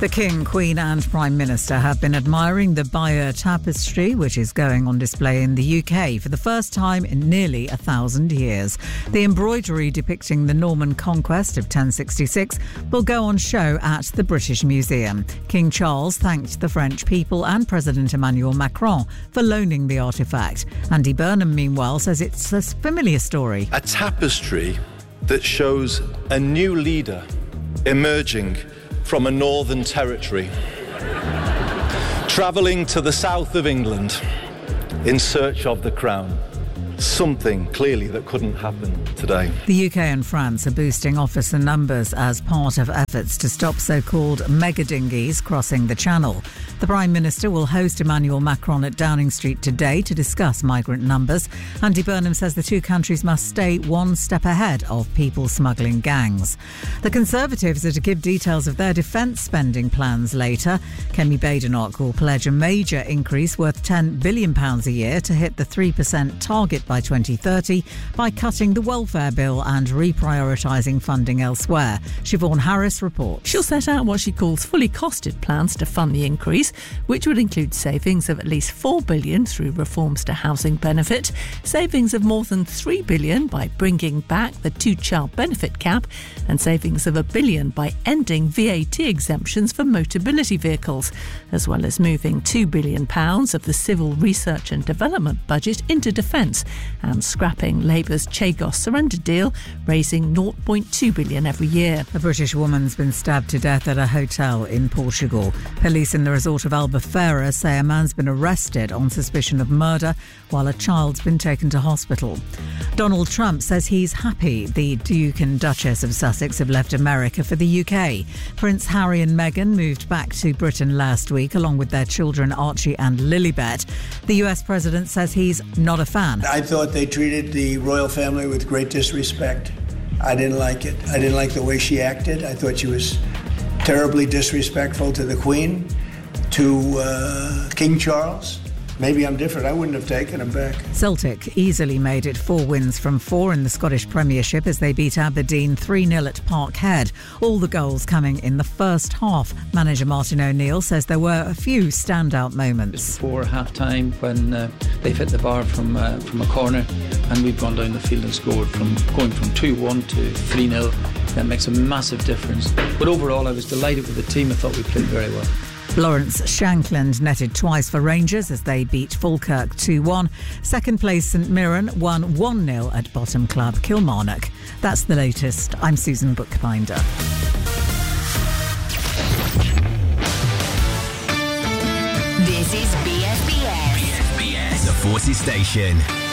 The King, Queen and Prime Minister have been admiring the Bayeux Tapestry, which is going on display in the UK for the first time in nearly 1,000 years. The embroidery depicting the Norman conquest of 1066 will go on show at the British Museum. King Charles thanked the French people and President Emmanuel Macron for loaning the artefact. Andy Burnham, meanwhile, says it's a familiar story. A tapestry that shows a new leader emerging from a northern territory, travelling to the south of England in search of the crown. Something clearly that couldn't happen today. The UK and France are boosting officer numbers as part of efforts to stop so-called mega dinghies crossing the Channel. The Prime Minister will host Emmanuel Macron at Downing Street today to discuss migrant numbers. Andy Burnham says the two countries must stay one step ahead of people smuggling gangs. The Conservatives are to give details of their defence spending plans later. Kemi Badenoch will pledge a major increase worth £10 billion a year to hit the 3% target by 2030 by cutting the welfare bill and reprioritising funding elsewhere. Siobhan Harris reports. She'll set out what she calls fully costed plans to fund the increase, which would include savings of at least $4 billion through reforms to housing benefit, savings of more than $3 billion by bringing back the two-child benefit cap, and savings of $1 billion by ending VAT exemptions for motability vehicles, as well as moving £2 billion of the civil research and development budget into defence and scrapping Labour's Chagos surrender deal, raising $0.2 billion every year. A British woman's been stabbed to death at a hotel in Portugal. Police in the resort of Albufeira say a man's been arrested on suspicion of murder while a child's been taken to hospital. Donald Trump says he's happy the Duke and Duchess of Sussex have left America for the UK. Prince Harry and Meghan moved back to Britain last week along with their children Archie and Lilibet. The US president says he's not a fan. I thought they treated the royal family with great disrespect. I didn't like it. I didn't like the way she acted. I thought she was terribly disrespectful to the Queen, to King Charles. Maybe I'm different. I wouldn't have taken him back. Celtic easily made it 4 wins from 4 in the Scottish Premiership as they beat Aberdeen 3-0 at Parkhead. All the goals coming in the first half. Manager Martin O'Neill says there were a few standout moments. Before half-time when they've hit the bar from a corner and we've gone down the field and scored, from going from 2-1 to 3-0. That makes a massive difference. But overall I was delighted with the team. I thought we played very well. Lawrence Shankland netted twice for Rangers as they beat Falkirk 2-1. Second place St Mirren won 1-0 at bottom club Kilmarnock. That's the latest. I'm Susan Bookbinder. This is BSBS. The Forces Station.